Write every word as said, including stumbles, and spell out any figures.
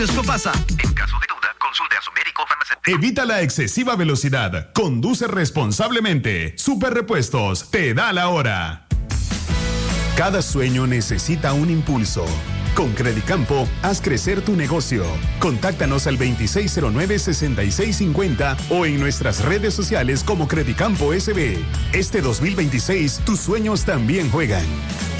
Esto pasa. En caso de duda, consulte a su médico farmacéutico. Evita la excesiva velocidad. Conduce responsablemente. Super Repuestos te da la hora. Cada sueño necesita un impulso. Con Credicampo, haz crecer tu negocio. Contáctanos al veintiséis cero nueve, sesenta y seis cincuenta o en nuestras redes sociales como Credicampo S B. Este dos mil veintiséis, tus sueños también juegan.